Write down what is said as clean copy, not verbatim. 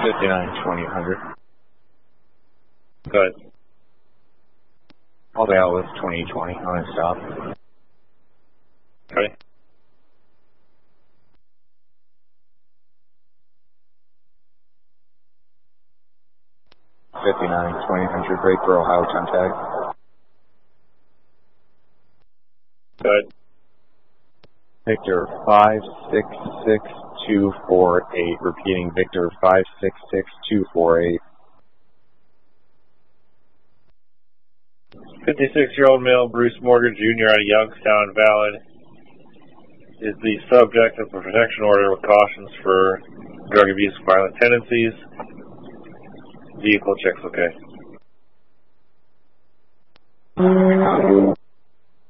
59-2000. Good. All the out was 2020. I'm going to stop. Okay. $59-2000, break for Ohio, time tag. Good. Victor 566248, repeating Victor 566248. 56-year-old male Bruce Morgan Jr. out of Youngstown, valid, is the subject of a protection order with cautions for drug abuse and violent tendencies. Vehicle checks okay.